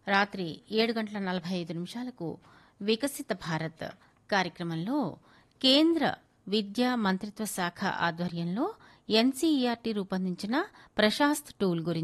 రాత్రి 7:45 వికసిత భారత్ కార్యక్రమంలో కేంద్ర విద్యా మంత్రిత్వ శాఖ ఆధ్వర్యంలో ఎన్సీఈఆర్టీ రూపొందించిన ప్రశాస్త్ టూల్ గురించి